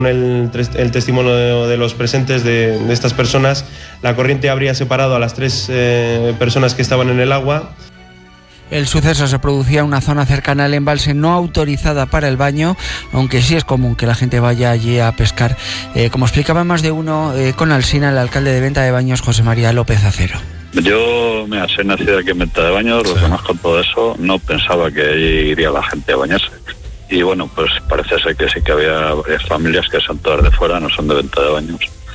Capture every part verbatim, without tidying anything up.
El, el testimonio de, de los presentes de, de estas personas, la corriente habría separado a las tres eh, personas que estaban en el agua. El suceso se producía en una zona cercana al embalse no autorizada para el baño, aunque sí es común que la gente vaya allí a pescar. Eh, como explicaba más de uno eh, con Alsina, el alcalde de Venta de Baños, José María López Acero. Yo, mira, soy nacido aquí en Venta de Baños, lo conozco todo eso, no pensaba que allí iría la gente a bañarse. Y bueno, pues parece ser que sí que había familias que son todas de fuera, no son de Venta de Baños.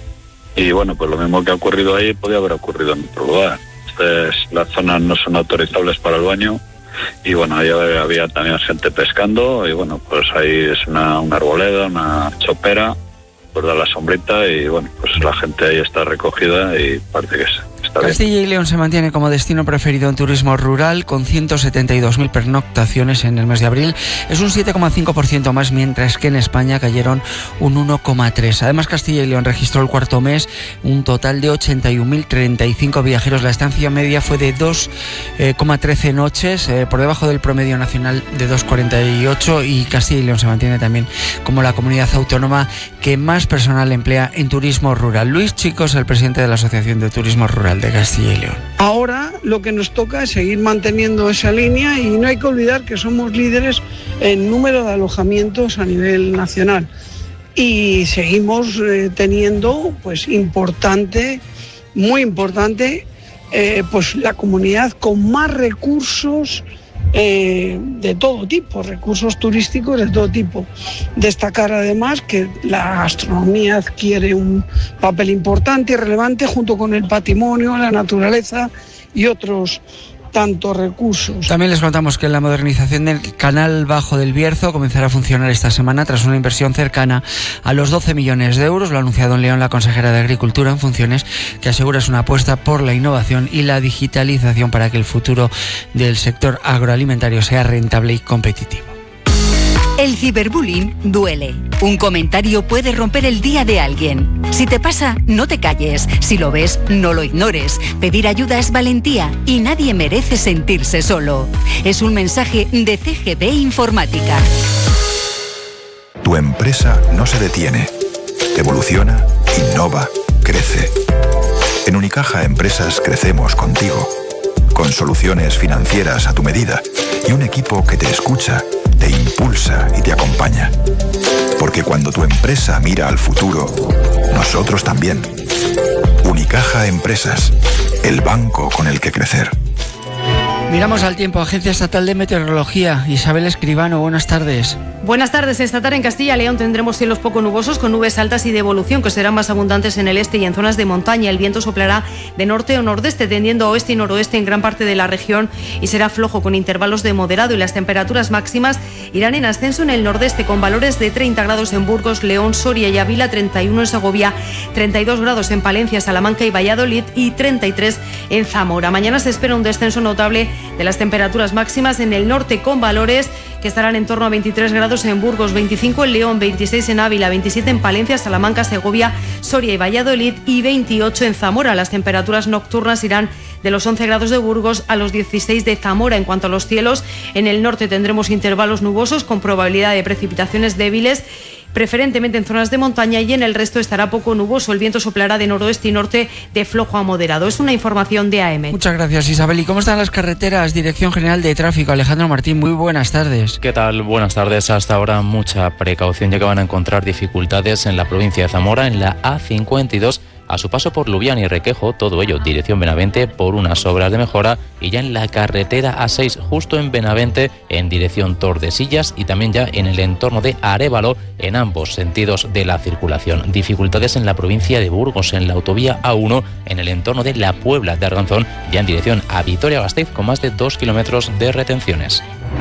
Y bueno, pues lo mismo que ha ocurrido ahí podía haber ocurrido en otro lugar. Entonces, las zonas no son autorizables para el baño. Y bueno, ahí había también gente pescando. Y bueno, pues ahí es una, una arboleda, una chopera, pues da la sombrita. Y bueno, pues la gente ahí está recogida y parece que es. Castilla y León se mantiene como destino preferido en turismo rural con ciento setenta y dos mil pernoctaciones en el mes de abril. Es un siete coma cinco por ciento más, mientras que en España cayeron un uno coma tres por ciento. Además, Castilla y León registró el cuarto mes un total de ochenta y un mil treinta y cinco viajeros. La estancia media fue de dos coma trece noches, eh, por debajo del promedio nacional de dos coma cuarenta y ocho, y Castilla y León se mantiene también como la comunidad autónoma que más personal emplea en turismo rural. Luis Chicos, el presidente de la Asociación de Turismo Rural de Castilla y León. Ahora lo que nos toca es seguir manteniendo esa línea, y no hay que olvidar que somos líderes en número de alojamientos a nivel nacional, y seguimos eh, teniendo pues importante, muy importante, eh, pues la comunidad con más recursos Eh, de todo tipo, recursos turísticos de todo tipo. Destacar además que la gastronomía adquiere un papel importante y relevante junto con el patrimonio, la naturaleza y otros tantos recursos. También les contamos que la modernización del canal Bajo del Bierzo comenzará a funcionar esta semana tras una inversión cercana a los doce millones de euros. Lo ha anunciado en León la consejera de Agricultura en funciones, que asegura es una apuesta por la innovación y la digitalización para que el futuro del sector agroalimentario sea rentable y competitivo. El ciberbullying duele. Un comentario puede romper el día de alguien. Si te pasa, no te calles. Si lo ves, no lo ignores. Pedir ayuda es valentía y nadie merece sentirse solo. Es un mensaje de C G B Informática. Tu empresa no se detiene. Evoluciona, innova, crece. En Unicaja Empresas crecemos contigo. Con soluciones financieras a tu medida y un equipo que te escucha, te impulsa y te acompaña. Porque cuando tu empresa mira al futuro, nosotros también. Unicaja Empresas, el banco con el que crecer. Miramos al tiempo. Agencia Estatal de Meteorología. Isabel Escribano, buenas tardes. Buenas tardes. Esta tarde en Castilla y León tendremos cielos poco nubosos con nubes altas y de evolución que serán más abundantes en el este y en zonas de montaña. El viento soplará de norte o nordeste, tendiendo a oeste y noroeste en gran parte de la región, y será flojo con intervalos de moderado, y las temperaturas máximas irán en ascenso en el nordeste con valores de treinta grados en Burgos, León, Soria y Ávila, treinta y uno en Segovia, treinta y dos grados en Palencia, Salamanca y Valladolid y treinta y tres en Zamora. Mañana se espera un descenso notable de las temperaturas máximas en el norte con valores que estarán en torno a veintitrés grados en Burgos, veinticinco en León, veintiséis en Ávila, veintisiete en Palencia, Salamanca, Segovia, Soria y Valladolid y veintiocho en Zamora. Las temperaturas nocturnas irán de los once grados de Burgos a los dieciséis de Zamora. En cuanto a los cielos, en el norte tendremos intervalos nubosos con probabilidad de precipitaciones débiles, preferentemente en zonas de montaña, y en el resto estará poco nuboso. El viento soplará de noroeste y norte de flojo a moderado. Es una información de A M. Muchas gracias, Isabel. ¿Y cómo están las carreteras? Dirección General de Tráfico, Alejandro Martín, muy buenas tardes. ¿Qué tal? Buenas tardes. Hasta ahora mucha precaución, ya que van a encontrar dificultades en la provincia de Zamora, en la A cincuenta y dos, a su paso por Lubián y Requejo, todo ello dirección Benavente por unas obras de mejora, y ya en la carretera A seis justo en Benavente en dirección Tordesillas, y también ya en el entorno de Arévalo en ambos sentidos de la circulación. Dificultades en la provincia de Burgos en la autovía A uno en el entorno de la Puebla de Arganzón, ya en dirección a Vitoria-Gasteiz con más de dos kilómetros de retenciones.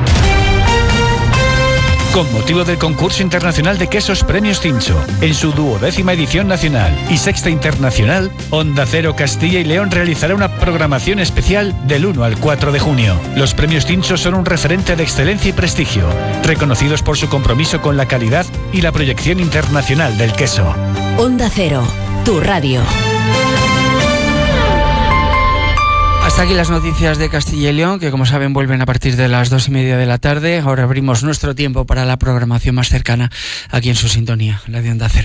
Con motivo del concurso internacional de quesos Premios Cincho, en su duodécima edición nacional y sexta internacional, Onda Cero Castilla y León realizará una programación especial del uno al cuatro de junio. Los Premios Cincho son un referente de excelencia y prestigio, reconocidos por su compromiso con la calidad y la proyección internacional del queso. Onda Cero, tu radio. Hasta Hasta aquí las noticias de Castilla y León, que como saben vuelven a partir de las dos y media de la tarde. Ahora abrimos nuestro tiempo para la programación más cercana aquí en su sintonía, la de Onda Cero.